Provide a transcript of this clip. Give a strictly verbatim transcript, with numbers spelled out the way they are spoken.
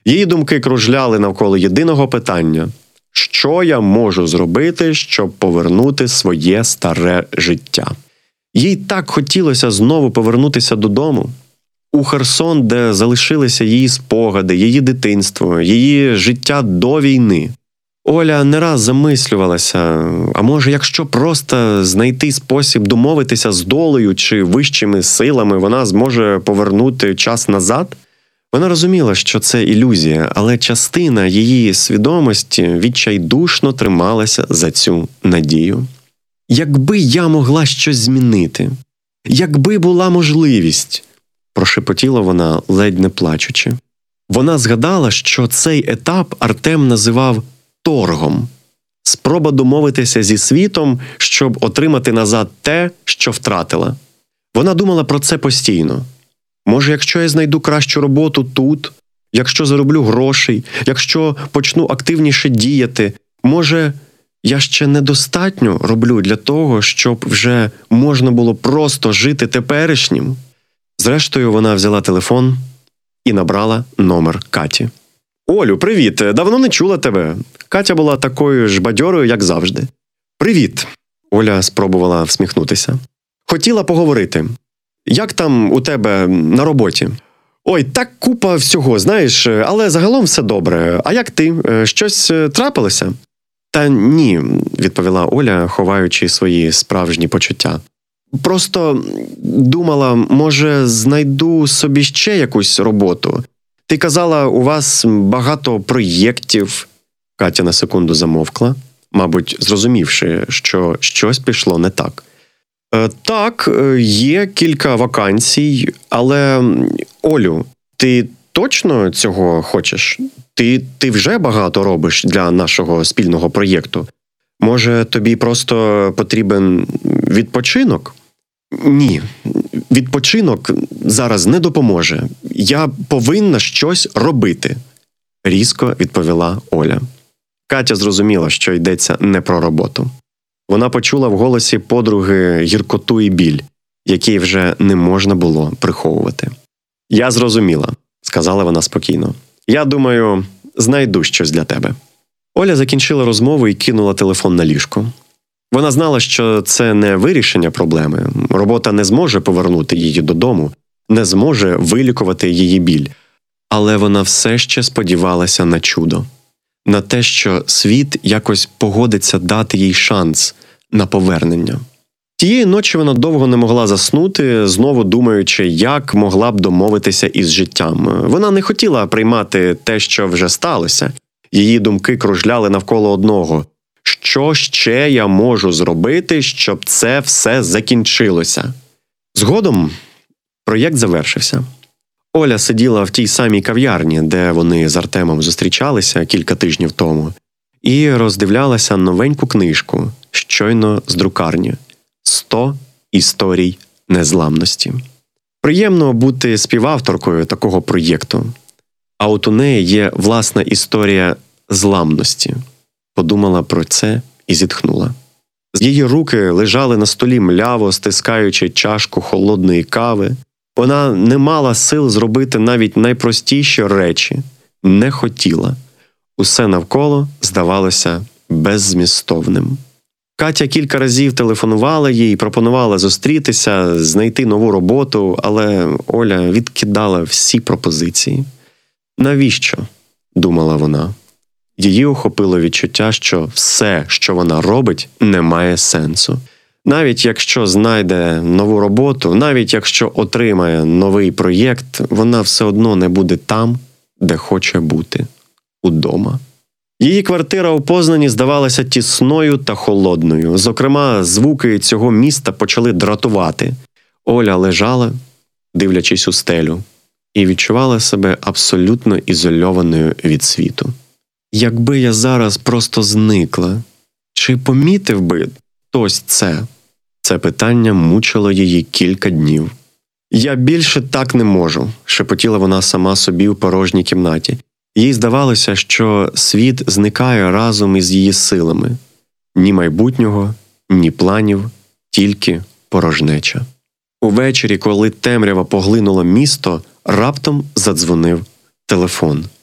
Її думки кружляли навколо єдиного питання – що я можу зробити, щоб повернути своє старе життя? Їй так хотілося знову повернутися додому. У Херсон, де залишилися її спогади, її дитинство, її життя до війни. Оля не раз замислювалася, а може, якщо просто знайти спосіб домовитися з долею чи вищими силами, вона зможе повернути час назад? Вона розуміла, що це ілюзія, але частина її свідомості відчайдушно трималася за цю надію. «Якби я могла щось змінити, якби була можливість», – прошепотіла вона, ледь не плачучи. Вона згадала, що цей етап Артем називав торгом. Спроба домовитися зі світом, щоб отримати назад те, що втратила. Вона думала про це постійно. Може, якщо я знайду кращу роботу тут, якщо зароблю грошей, якщо почну активніше діяти, може, я ще недостатньо роблю для того, щоб вже можна було просто жити теперішнім? Зрештою, вона взяла телефон і набрала номер Каті. «Олю, привіт! Давно не чула тебе». Катя була такою ж бадьорою, як завжди. «Привіт!» – Оля спробувала всміхнутися. «Хотіла поговорити. Як там у тебе на роботі?» «Ой, так купа всього, знаєш, але загалом все добре. А як ти? Щось трапилося?» «Та ні», – відповіла Оля, ховаючи свої справжні почуття. «Просто думала, може, знайду собі ще якусь роботу. Ти казала, у вас багато проєктів». Катя на секунду замовкла, мабуть, зрозумівши, що щось пішло не так. «Е, «Так, є кілька вакансій, але, Олю, ти точно цього хочеш? Ти, ти вже багато робиш для нашого спільного проєкту. Може, тобі просто потрібен відпочинок?» «Ні, відпочинок зараз не допоможе. Я повинна щось робити», – різко відповіла Оля. Катя зрозуміла, що йдеться не про роботу. Вона почула в голосі подруги гіркоту і біль, який вже не можна було приховувати. «Я зрозуміла», – сказала вона спокійно. «Я думаю, знайду щось для тебе». Оля закінчила розмову і кинула телефон на ліжко. Вона знала, що це не вирішення проблеми. Робота не зможе повернути її додому, не зможе вилікувати її біль. Але вона все ще сподівалася на чудо. На те, що світ якось погодиться дати їй шанс на повернення. Тієї ночі вона довго не могла заснути, знову думаючи, як могла б домовитися із життям. Вона не хотіла приймати те, що вже сталося. Її думки кружляли навколо одного. Що ще я можу зробити, щоб це все закінчилося? Згодом проєкт завершився. Оля сиділа в тій самій кав'ярні, де вони з Артемом зустрічалися кілька тижнів тому, і роздивлялася новеньку книжку, щойно з друкарні «сто історій незламності». Приємно бути співавторкою такого проєкту. А от у неї є власна історія зламності. Подумала про це і зітхнула. Її руки лежали на столі мляво, стискаючи чашку холодної кави. Вона не мала сил зробити навіть найпростіші речі. Не хотіла. Усе навколо здавалося беззмістовним. Катя кілька разів телефонувала їй, пропонувала зустрітися, знайти нову роботу, але Оля відкидала всі пропозиції. «Навіщо?» – думала вона. Її охопило відчуття, що все, що вона робить, не має сенсу. Навіть якщо знайде нову роботу, навіть якщо отримає новий проєкт, вона все одно не буде там, де хоче бути – удома. Її квартира у Познані здавалася тісною та холодною. Зокрема, звуки цього міста почали дратувати. Оля лежала, дивлячись у стелю, і відчувала себе абсолютно ізольованою від світу. «Якби я зараз просто зникла, чи помітив би хтось це?» Це питання мучило її кілька днів. «Я більше так не можу», – шепотіла вона сама собі в порожній кімнаті. Їй здавалося, що світ зникає разом із її силами. Ні майбутнього, ні планів, тільки порожнеча. Увечері, коли темрява поглинула місто, раптом задзвонив телефон.